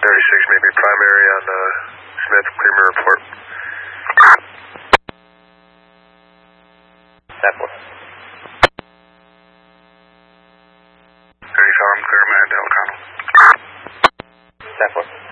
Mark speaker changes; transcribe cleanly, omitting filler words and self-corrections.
Speaker 1: 36 maybe primary on Smith, Creamer report.
Speaker 2: That one.
Speaker 1: 35, I'm clear, man, O'Connell.
Speaker 2: That one.